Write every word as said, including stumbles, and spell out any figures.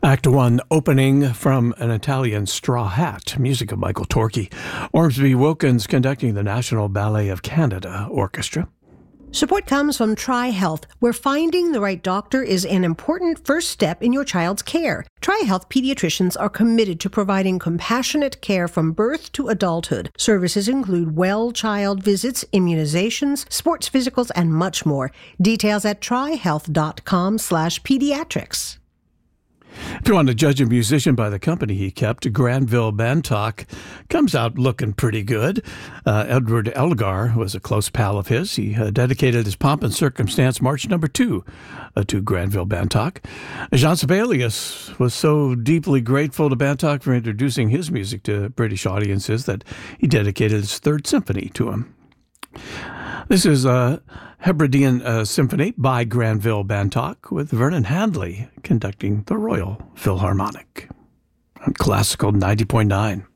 Act one, opening from an Italian Straw Hat, music of Michael Torkey. Ormsby Wilkins conducting the National Ballet of Canada Orchestra. Support comes from TriHealth, where finding the right doctor is an important first step in your child's care. TriHealth pediatricians are committed to providing compassionate care from birth to adulthood. Services include well child visits, immunizations, sports physicals, and much more. Details at trihealth.com slash pediatrics. If you want to judge a musician by the company he kept, Granville Bantock comes out looking pretty good. Uh, Edward Elgar was a close pal of his. He uh, dedicated his Pomp and Circumstance March number two uh, to Granville Bantock. Jean Sibelius was so deeply grateful to Bantock for introducing his music to British audiences that he dedicated his Third Symphony to him. This is a Hebridean uh, Symphony by Granville Bantock with Vernon Handley conducting the Royal Philharmonic on Classical ninety point nine.